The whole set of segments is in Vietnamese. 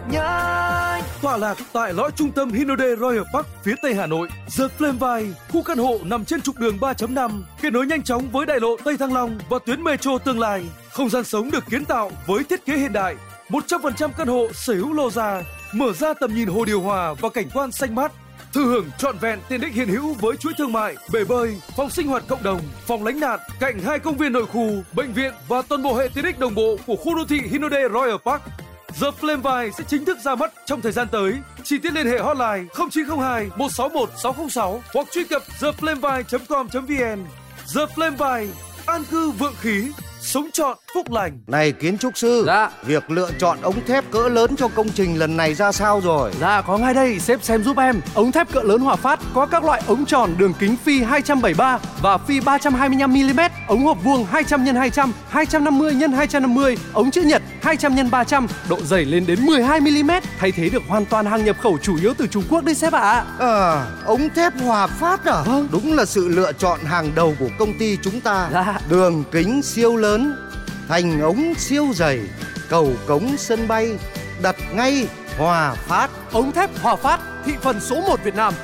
nhanh. Tọa lạc tại lõi trung tâm Hinode Royal Park phía tây Hà Nội, The Flameville, khu căn hộ nằm trên trục đường 3.5, kết nối nhanh chóng với đại lộ Tây Thăng Long và tuyến metro tương lai. Không gian sống được kiến tạo với thiết kế hiện đại, 100% căn hộ sở hữu lô gia, mở ra tầm nhìn hồ điều hòa và cảnh quan xanh mát. Thừa hưởng trọn vẹn tiện ích hiện hữu với chuỗi thương mại, bể bơi, phòng sinh hoạt cộng đồng, phòng lánh nạn, cạnh 2 công viên nội khu, bệnh viện và toàn bộ hệ tiện ích đồng bộ của khu đô thị Hinode Royal Park. The Flameville sẽ chính thức ra mắt trong thời gian tới. Chi tiết liên hệ hotline 0902 161 606 hoặc truy cập theflameville.com.vn. The Flameville, an cư vượng khí, sống trọn phúc lành. Này kiến trúc sư, Dạ. việc lựa chọn ống thép cỡ lớn cho công trình lần này ra sao rồi? Dạ có ngay đây, sếp xem giúp em. Ống thép cỡ lớn Hòa Phát có các loại ống tròn đường kính phi 273 và phi 325 mm, ống hộp vuông 200 x 200, 250 x 250, ống chữ nhật 200 x 300, độ dày lên đến 12 mm, thay thế được hoàn toàn hàng nhập khẩu chủ yếu từ Trung Quốc đấy sếp ạ. Ống thép Hòa Phát à? Vâng. Đúng là sự lựa chọn hàng đầu của công ty chúng ta. Dạ. Đường kính siêu lớn, thành ống siêu dày, cầu cống sân bay, đặt ngay Hòa Phát. Ống thép Hòa Phát, thị phần số 1 Việt Nam.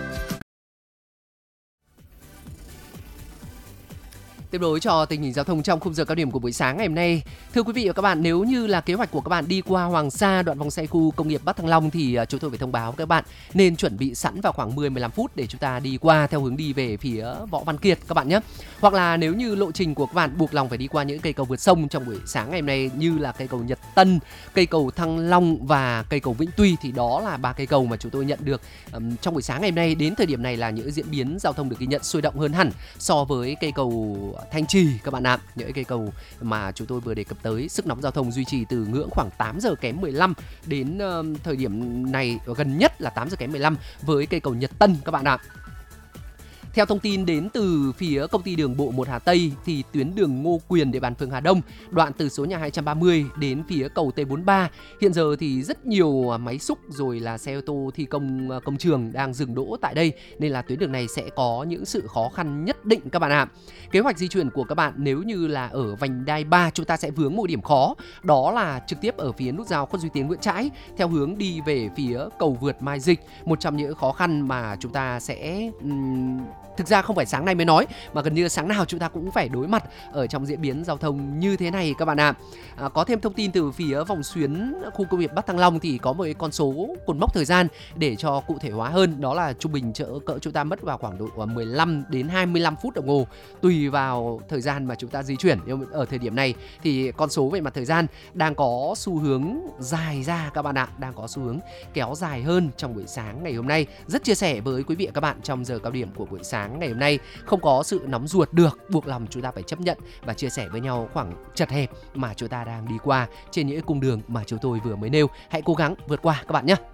Tiếp nối cho tình hình giao thông trong khung giờ cao điểm của buổi sáng ngày hôm nay. Thưa quý vị và các bạn, nếu như là kế hoạch của các bạn đi qua Hoàng Sa, đoạn vòng xoay khu công nghiệp Bắc Thăng Long thì chúng tôi phải thông báo các bạn nên chuẩn bị sẵn vào khoảng 10-15 phút để chúng ta đi qua theo hướng đi về phía Võ Văn Kiệt các bạn nhé. Hoặc là nếu như lộ trình của các bạn buộc lòng phải đi qua những cây cầu vượt sông trong buổi sáng ngày hôm nay như là cây cầu Nhật Tân, cây cầu Thăng Long và cây cầu Vĩnh Tuy thì đó là 3 cây cầu mà chúng tôi nhận được trong buổi sáng ngày hôm nay. Đến thời điểm này là những diễn biến giao thông được ghi nhận sôi động hơn hẳn so với cây cầu Thanh Trì các bạn ạ. Những cây cầu mà chúng tôi vừa đề cập tới, sức nóng giao thông duy trì từ ngưỡng khoảng 8 giờ kém 15 đến thời điểm này gần nhất là 8 giờ kém 15 với cây cầu Nhật Tân các bạn ạ. Theo thông tin đến từ phía công ty đường bộ 1 Hà Tây thì tuyến đường Ngô Quyền địa bàn phường Hà Đông, đoạn từ số nhà 230 đến phía cầu T43, hiện giờ thì rất nhiều máy xúc rồi là xe ô tô thi công công trường đang dừng đỗ tại đây nên là tuyến đường này sẽ có những sự khó khăn nhất định các bạn ạ. Kế hoạch di chuyển của các bạn nếu như là ở vành đai 3 chúng ta sẽ vướng một điểm khó, đó là trực tiếp ở phía nút giao Khuất Duy Tiến Nguyễn Trãi theo hướng đi về phía cầu vượt Mai Dịch. Một trong những khó khăn mà chúng ta sẽ thực ra không phải sáng nay mới nói mà gần như sáng nào chúng ta cũng phải đối mặt ở trong diễn biến giao thông như thế này các bạn ạ. Có thêm thông tin từ phía vòng xuyến khu công nghiệp Bắc Thăng Long thì có một con số cột mốc thời gian để cho cụ thể hóa hơn, đó là trung bình cỡ chúng ta mất vào khoảng độ 15 đến 25 phút đồng hồ tùy vào thời gian mà chúng ta di chuyển. Nhưng ở thời điểm này thì con số về mặt thời gian đang có xu hướng dài ra các bạn ạ, đang có xu hướng kéo dài hơn trong buổi sáng ngày hôm nay. Rất chia sẻ với quý vị và các bạn trong giờ cao điểm của buổi sáng ngày hôm nay, không có sự nóng ruột được, buộc lòng chúng ta phải chấp nhận và chia sẻ với nhau khoảng chật hẹp mà chúng ta đang đi qua trên những cung đường mà chúng tôi vừa mới nêu. Hãy cố gắng vượt qua các bạn nhé.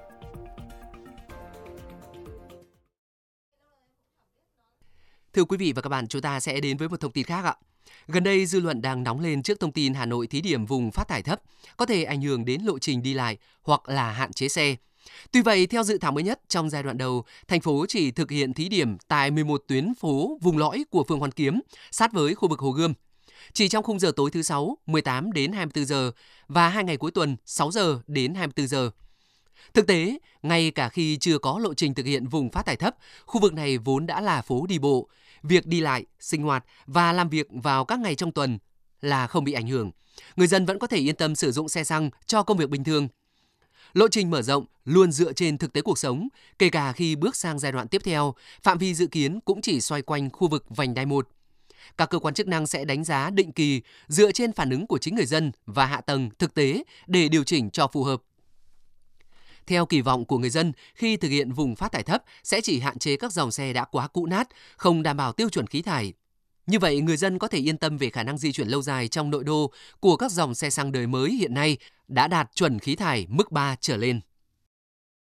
Thưa quý vị và các bạn, chúng ta sẽ đến với một thông tin khác ạ. Gần đây dư luận đang nóng lên trước thông tin Hà Nội thí điểm vùng phát thải thấp có thể ảnh hưởng đến lộ trình đi lại hoặc là hạn chế xe. Tuy vậy, theo dự thảo mới nhất, trong giai đoạn đầu, thành phố chỉ thực hiện thí điểm tại 11 tuyến phố vùng lõi của phường Hoàn Kiếm, sát với khu vực Hồ Gươm. Chỉ trong khung giờ tối thứ 6, 18 đến 24 giờ và 2 ngày cuối tuần, 6 giờ đến 24 giờ. Thực tế, ngay cả khi chưa có lộ trình thực hiện vùng phát thải thấp, khu vực này vốn đã là phố đi bộ. Việc đi lại, sinh hoạt và làm việc vào các ngày trong tuần là không bị ảnh hưởng. Người dân vẫn có thể yên tâm sử dụng xe xăng cho công việc bình thường. Lộ trình mở rộng luôn dựa trên thực tế cuộc sống, kể cả khi bước sang giai đoạn tiếp theo, phạm vi dự kiến cũng chỉ xoay quanh khu vực vành đai 1. Các cơ quan chức năng sẽ đánh giá định kỳ dựa trên phản ứng của chính người dân và hạ tầng thực tế để điều chỉnh cho phù hợp. Theo kỳ vọng của người dân, khi thực hiện vùng phát thải thấp sẽ chỉ hạn chế các dòng xe đã quá cũ nát, không đảm bảo tiêu chuẩn khí thải. Như vậy, người dân có thể yên tâm về khả năng di chuyển lâu dài trong nội đô của các dòng xe xăng đời mới hiện nay đã đạt chuẩn khí thải mức 3 trở lên.